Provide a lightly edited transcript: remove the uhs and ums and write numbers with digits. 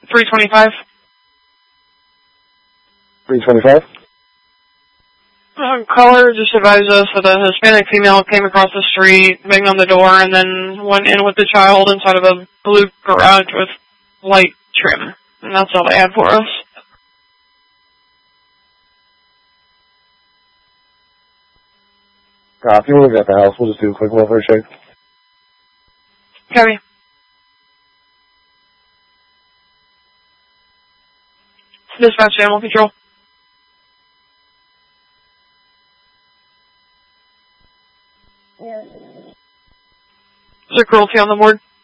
325. 325? Caller just advised us that a Hispanic female came across the street, banged on the door, and then went in with the child inside of a blue garage with light trim. And that's all they had for us. If you want to get at the house, we'll just do a quick welfare check. Copy. Dispatch animal control. Is there cruelty on the board?